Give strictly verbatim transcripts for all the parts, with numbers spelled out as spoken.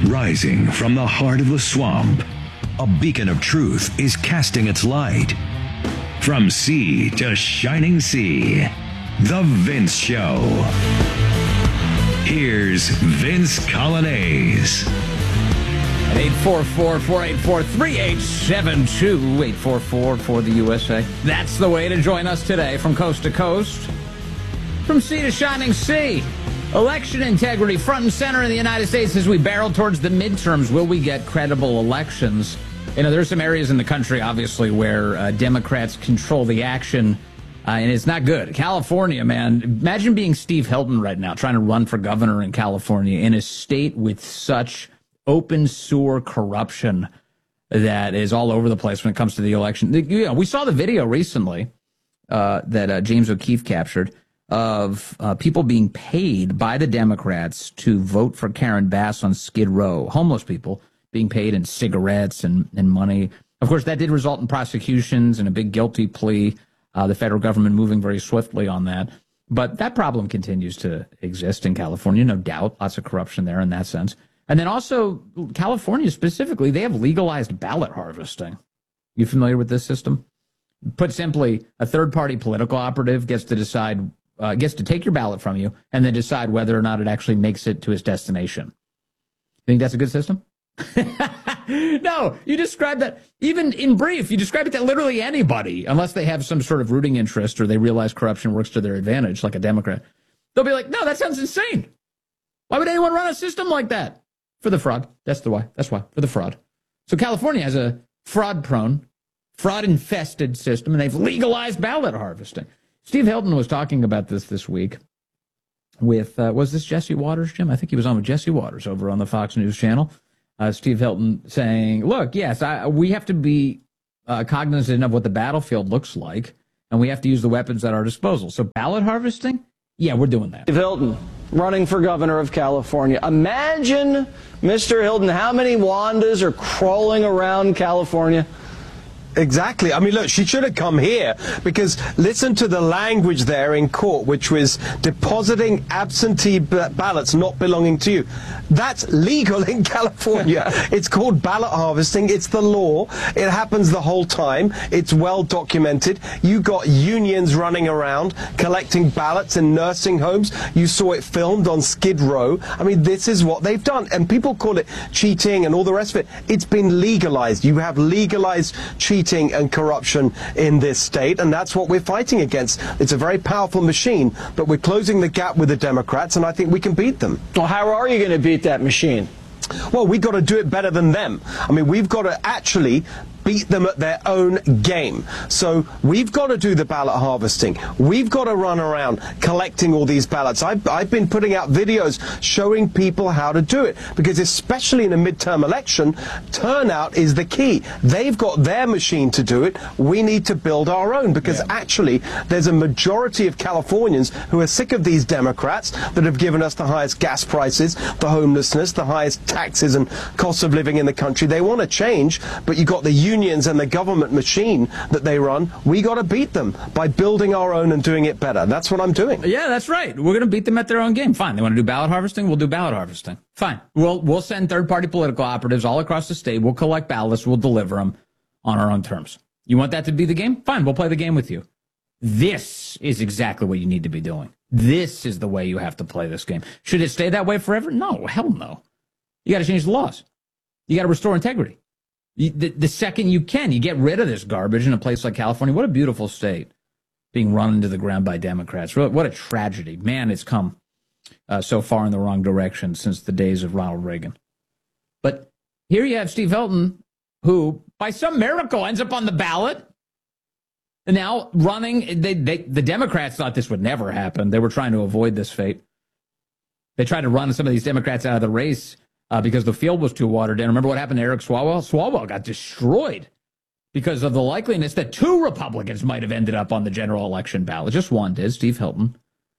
Rising from the heart of the swamp, a beacon of truth is casting its light. From sea to shining sea, The Vince Show. Here's Vince Coglianese. At eight four four, four eight four, three eight seven two, eight four four for the U S A. That's the way to join us today from coast to coast, from sea to shining sea. Election integrity front and center in the United States as we barrel towards the midterms. Will we get credible elections? You know, there's some areas in the country, obviously, where uh, Democrats control the action, uh, and it's not good. California, man, imagine being Steve Hilton right now, trying to run for governor in California in a state with such open sewer corruption that is all over the place when it comes to the election. You know, we saw the video recently uh, that uh, James O'Keefe captured of uh, people being paid by the Democrats to vote for Karen Bass on Skid Row. Homeless people being paid in cigarettes and, and money. Of course, that did result in prosecutions and a big guilty plea. Uh, the federal government moving very swiftly on that. But that problem continues to exist in California, no doubt. Lots of corruption there in that sense. And then also, California specifically, they have legalized ballot harvesting. You familiar with this system? Put simply, a third-party political operative gets to decide, uh, gets to take your ballot from you and then decide whether or not it actually makes it to its destination. Think that's a good system? No, you describe that, even in brief, you describe it to literally anybody, unless they have some sort of rooting interest or they realize corruption works to their advantage, like a Democrat. They'll be like, no, that sounds insane. Why would anyone run a system like that? For the fraud. That's the why. That's why. For the fraud. So California has a fraud-prone, fraud-infested system, and they've legalized ballot harvesting. Steve Hilton was talking about this this week with, uh, was this Jesse Waters, Jim? I think he was on with Jesse Waters over on the Fox News channel. Uh, Steve Hilton saying, look, yes, I, we have to be uh, cognizant of what the battlefield looks like, and we have to use the weapons at our disposal. So ballot harvesting? Yeah, we're doing that. Steve Hilton, running for governor of California. Imagine, Mister Hilton, how many Wandas are crawling around California? Exactly. I mean, look, she should have come here, because listen to the language there in court, which was depositing absentee ballots not belonging to you. That's legal in California. It's called ballot harvesting. It's the law. It happens the whole time. It's well documented. You got unions running around collecting ballots in nursing homes. You saw it filmed on Skid Row. I mean, this is what they've done. And people call it cheating and all the rest of it. It's been legalized. You have legalized cheating and corruption in this state, and that's what we're fighting against. It's a very powerful machine, but we're closing the gap with the Democrats, and I think we can beat them. Well, how are you going to beat that machine? Well, we've got to do it better than them. I mean, we've got to actually beat them at their own game. So we've got to do the ballot harvesting. We've got to run around collecting all these ballots. I've, I've been putting out videos showing people how to do it, because especially in a midterm election, turnout is the key. They've got their machine to do it. We need to build our own, because yeah. actually there's a majority of Californians who are sick of these Democrats that have given us the highest gas prices, the homelessness, the highest taxes and cost of living in the country. They want to change, but you got the unions and the government machine that they run. We got to beat them by building our own and doing it better. That's what I'm doing. Yeah, that's right. We're going to beat them at their own game. Fine. They want to do ballot harvesting? We'll do ballot harvesting. Fine. We'll we'll send third-party political operatives all across the state. We'll collect ballots. We'll deliver them on our own terms. You want that to be the game? Fine. We'll play the game with you. This is exactly what you need to be doing. This is the way you have to play this game. Should it stay that way forever? No. Hell no. You got to change the laws. You got to restore integrity. You, the, the second you can, you get rid of this garbage in a place like California. What a beautiful state being run into the ground by Democrats. What a tragedy. Man, it's come uh, so far in the wrong direction since the days of Ronald Reagan. But here you have Steve Hilton, who, by some miracle, ends up on the ballot. And now running, they, they, the Democrats thought this would never happen. They were trying to avoid this fate. They tried to run some of these Democrats out of the race Uh, because the field was too watered down. Remember what happened to Eric Swalwell? Swalwell got destroyed because of the likeliness that two Republicans might have ended up on the general election ballot. Just one did, Steve Hilton.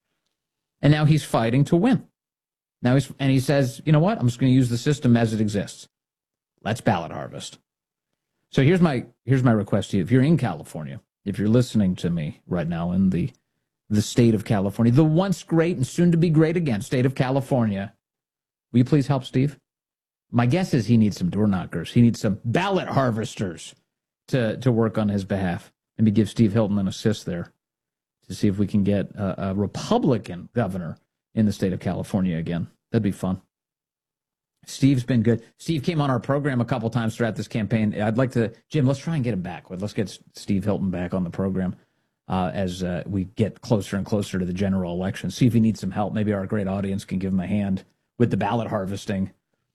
And now he's fighting to win. Now he's and he says, you know what? I'm just going to use the system as it exists. Let's ballot harvest. So here's my here's my request to you. If you're in California, if you're listening to me right now in the the state of California, the once great and soon to be great again state of California, will you please help Steve? My guess is he needs some door knockers. He needs some ballot harvesters to, to work on his behalf. Maybe give Steve Hilton an assist there to see if we can get a, a Republican governor in the state of California again. That'd be fun. Steve's been good. Steve came on our program a couple times throughout this campaign. I'd like to, Jim, let's try and get him back. Let's get Steve Hilton back on the program uh, as uh, we get closer and closer to the general election. See if he needs some help. Maybe our great audience can give him a hand with the ballot harvesting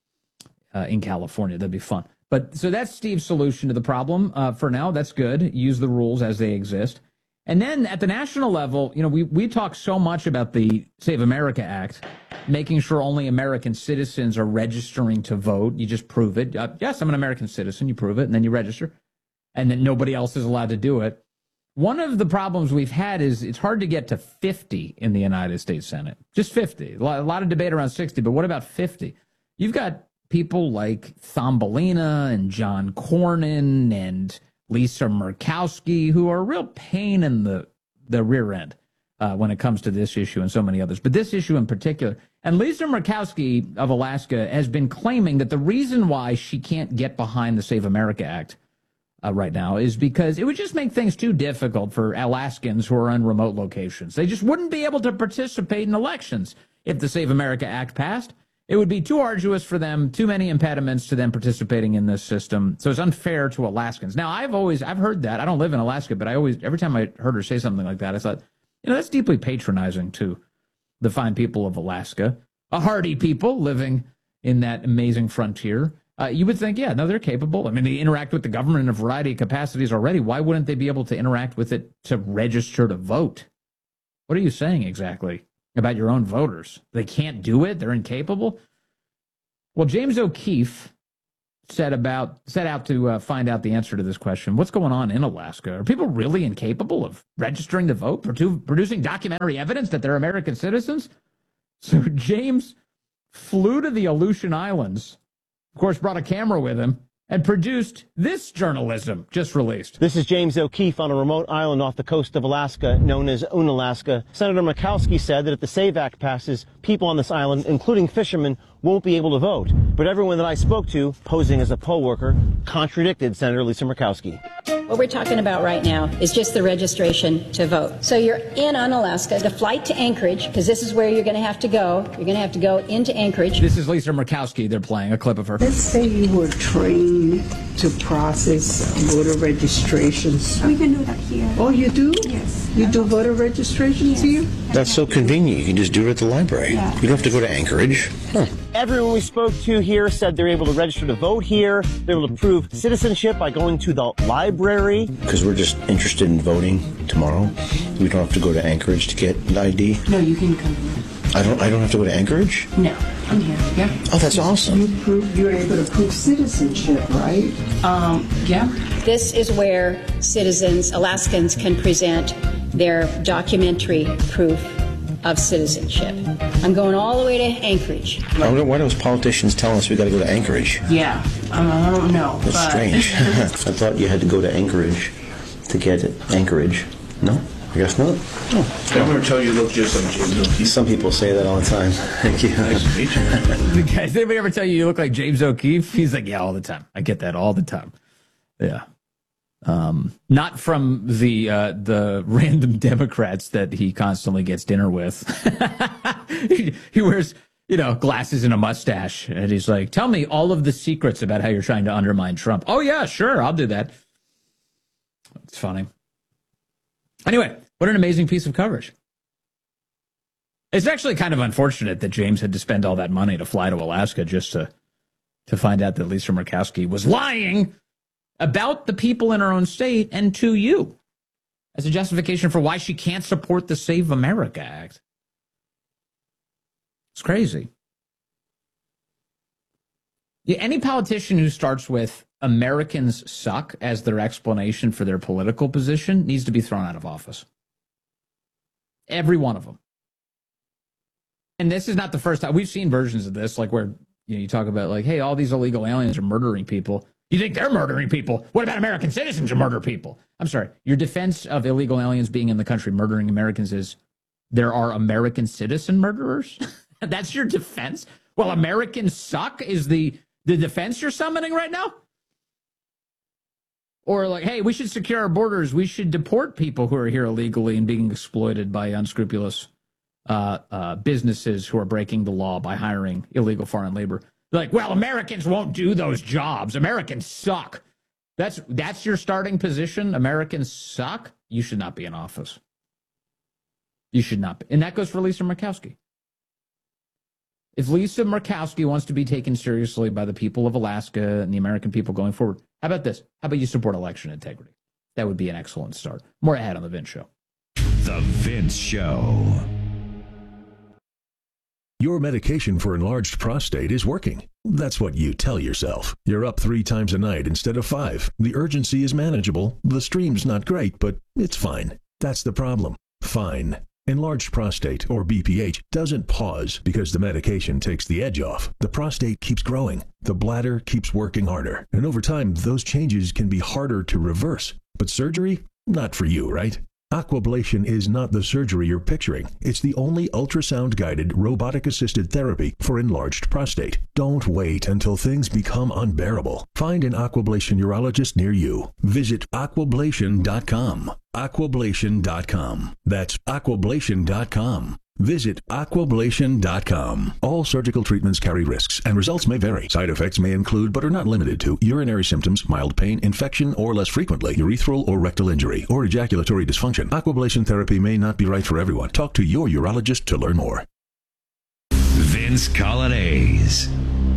uh, in California. That'd be fun. But so that's Steve's solution to the problem uh, for now. That's good. Use the rules as they exist. And then at the national level, you know, we, we talk so much about the Save America Act, making sure only American citizens are registering to vote. You just prove it. Uh, yes, I'm an American citizen. You prove it, and then you register. And then nobody else is allowed to do it. One of the problems we've had is it's hard to get to fifty in the United States Senate. Just fifty. A lot, a lot of debate around sixty, but what about fifty? You've got people like Thumbelina and John Cornyn and Lisa Murkowski, who are a real pain in the, the rear end uh, when it comes to this issue and so many others. But this issue in particular. And Lisa Murkowski of Alaska has been claiming that the reason why she can't get behind the Save America Act uh, right now is because it would just make things too difficult for Alaskans who are in remote locations. They just wouldn't be able to participate in elections if the Save America Act passed. It would be too arduous for them, too many impediments to them participating in this system. So it's unfair to Alaskans. Now, I've always, I've heard that. I don't live in Alaska, but I always, every time I heard her say something like that, I thought, you know, that's deeply patronizing to the fine people of Alaska, a hardy people living in that amazing frontier. Uh, you would think, yeah, no, they're capable. I mean, they interact with the government in a variety of capacities already. Why wouldn't they be able to interact with it to register to vote? What are you saying exactly about your own voters? They can't do it? They're incapable? Well, James O'Keefe set about set out to uh, find out the answer to this question. What's going on in Alaska? Are people really incapable of registering to vote, produ- producing documentary evidence that they're American citizens? So James flew to the Aleutian Islands, of course, brought a camera with him, and produced this journalism just released. This is James O'Keefe on a remote island off the coast of Alaska known as Unalaska. Senator Murkowski said that if the SAVE Act passes, people on this island, including fishermen, won't be able to vote. But everyone that I spoke to, posing as a poll worker, contradicted Senator Lisa Murkowski. What we're talking about right now is just the registration to vote. So you're in Unalaska. The flight to Anchorage, because this is where you're going to have to go. You're going to have to go into Anchorage. This is Lisa Murkowski. They're playing a clip of her. Let's say you were trained to process voter registrations. We can do that here. Oh, you do? Yes. You do voter registrations yes. here? That's so convenient. You can just do it at the library. Yeah. You don't have to go to Anchorage. Huh. Everyone we spoke to here said they're able to register to vote here. They're able to prove citizenship by going to the library. Because we're just interested in voting tomorrow. We don't have to go to Anchorage to get an I D. No, you can come here. I don't. I don't have to go to Anchorage. No, I'm here. Yeah. Oh, that's awesome. You prove you're able to prove citizenship, right? Um. Yeah. This is where citizens, Alaskans, can present their documentary proof of citizenship. I'm going all the way to Anchorage. I don't know why those politicians telling us we got to go to Anchorage. Yeah. Um, I don't know. That's but... strange. I thought you had to go to Anchorage to get Anchorage. No. I guess not. Oh. Did I ever tell you you look just like James O'Keefe? Some people say that all the time. Thank you. Nice to meet you. Guys, did anybody ever tell you you look like James O'Keefe? He's like, yeah, all the time. I get that all the time. Yeah. Um, not from the uh, the random Democrats that he constantly gets dinner with. he, he wears, you know, glasses and a mustache. And he's like, tell me all of the secrets about how you're trying to undermine Trump. Oh, yeah, sure. I'll do that. It's funny. Anyway, what an amazing piece of coverage. It's actually kind of unfortunate that James had to spend all that money to fly to Alaska just to to find out that Lisa Murkowski was lying about the people in her own state and to you as a justification for why she can't support the Save America Act. It's crazy. Yeah, any politician who starts with Americans suck as their explanation for their political position needs to be thrown out of office. Every one of them. And this is not the first time. We've seen versions of this, like where you know, you talk about, like, hey, all these illegal aliens are murdering people. You think they're murdering people? What about American citizens who murder people? I'm sorry. Your defense of illegal aliens being in the country murdering Americans is there are American citizen murderers? That's your defense? Well, Americans suck is the The defense you're summoning right now? Or like, hey, we should secure our borders. We should deport people who are here illegally and being exploited by unscrupulous uh, uh, businesses who are breaking the law by hiring illegal foreign labor. They're like, well, Americans won't do those jobs. Americans suck. That's that's your starting position. Americans suck. You should not be in office. You should not be. And that goes for Lisa Murkowski. If Lisa Murkowski wants to be taken seriously by the people of Alaska and the American people going forward, how about this? How about you support election integrity? That would be an excellent start. More ahead on The Vince Show. The Vince Show. Your medication for enlarged prostate is working. That's what you tell yourself. You're up three times a night instead of five. The urgency is manageable. The stream's not great, but it's fine. That's the problem. Fine. Enlarged prostate, or B P H, doesn't pause because the medication takes the edge off. The prostate keeps growing. The bladder keeps working harder. And over time, those changes can be harder to reverse. But surgery? Not for you, right? Aquablation is not the surgery you're picturing. It's the only ultrasound-guided, robotic-assisted therapy for enlarged prostate. Don't wait until things become unbearable. Find an Aquablation urologist near you. Visit aquablation dot com. aquablation dot com. That's aquablation dot com. Visit aquablation dot com. All surgical treatments carry risks, and results may vary. Side effects may include, but are not limited to, urinary symptoms, mild pain, infection, or less frequently, urethral or rectal injury, or ejaculatory dysfunction. Aquablation therapy may not be right for everyone. Talk to your urologist to learn more. Vince Coglianese.